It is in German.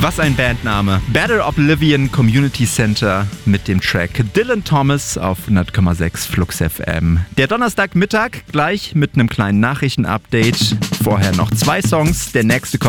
Was ein Bandname. Better Oblivion Community Center mit dem Track Dylan Thomas auf 100,6 Flux FM. Der Donnerstagmittag gleich mit einem kleinen Nachrichtenupdate. Vorher noch 2 Songs. Der nächste kommt